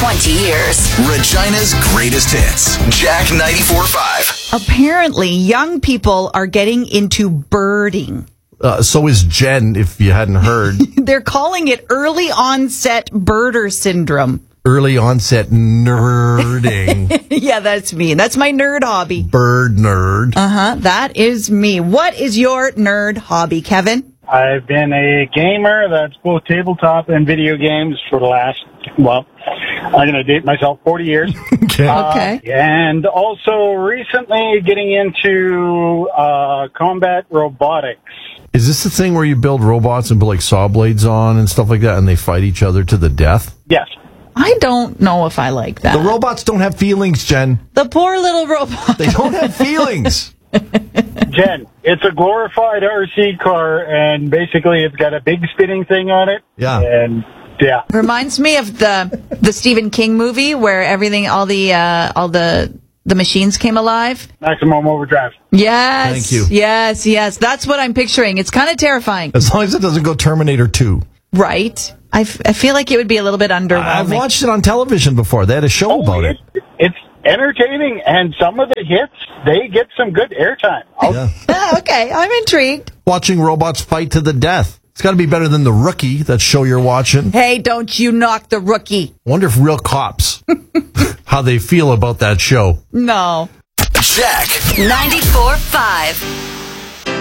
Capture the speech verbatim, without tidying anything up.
twenty years. Regina's greatest hits. Jack ninety-four point five. Apparently, young people are getting into birding. Uh, so is Jen, if you hadn't heard. They're calling it early onset birder syndrome. Early onset nerding. Yeah, that's me. That's my nerd hobby. Bird nerd. Uh-huh. That is me. What is your nerd hobby, Kevin? I've been a gamer that's both tabletop and video games for the last, well, I'm going to date myself, forty years. Okay. Uh, Okay. And also recently getting into uh, combat robotics. Is this the thing where you build robots and put like saw blades on and stuff like that and they fight each other to the death? Yes. I don't know if I like that. The robots don't have feelings, Jen. The poor little robot. They don't have feelings. Jen, it's a glorified R C car, and basically it's got a big spinning thing on it. Yeah. And yeah. Reminds me of the the Stephen King movie where everything, all the uh, all the the machines came alive. Maximum Overdrive. Yes. Thank you. Yes, yes. That's what I'm picturing. It's kind of terrifying. As long as it doesn't go Terminator two. Right. I, f- I feel like it would be a little bit underwhelming. I've watched it on television before. They had a show about it. It, it's entertaining, and some of the hits, they get some good airtime. I'll- Yeah. Ah, okay, I'm intrigued. Watching robots fight to the death. It's got to be better than The Rookie, that show you're watching. Hey, don't you knock the rookie. Wonder if real cops, how they feel about that show. No. Jack ninety-four point five.